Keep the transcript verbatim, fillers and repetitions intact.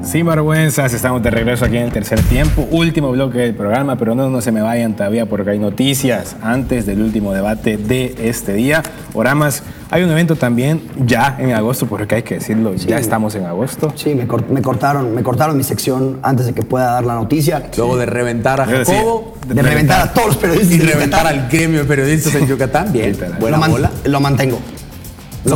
Sin vergüenzas, estamos de regreso aquí en el tercer tiempo, último bloque del programa, pero no, no se me vayan todavía porque hay noticias antes del último debate de este día. Oramas, hay un evento también ya en agosto, porque hay que decirlo, sí, ya estamos en agosto. Sí, me, cort me, cortaron, me cortaron mi sección antes de que pueda dar la noticia. Luego de reventar a Jacobo, de, de reventar a todos los periodistas y reventar al gremio de periodistas en Yucatán. Bien, buena lo man bola. Lo mantengo.